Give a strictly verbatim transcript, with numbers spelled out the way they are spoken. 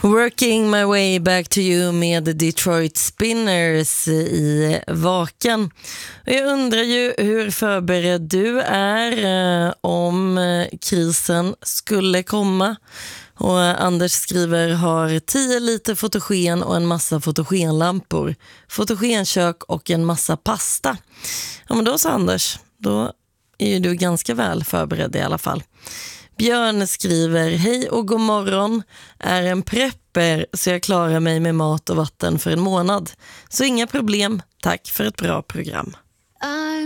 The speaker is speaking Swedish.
Working my way back to you med Detroit Spinners i Vaken. Jag undrar ju hur förberedd du är eh, om eh, krisen skulle komma. Och Anders skriver, har tio liter fotogen och en massa fotogenlampor, fotogenkök och en massa pasta. Ja, men då sa Anders, då är ju du ganska väl förberedd i alla fall. Björn skriver, hej och god morgon, är en prepper så jag klarar mig med mat och vatten för en månad. Så inga problem, tack för ett bra program.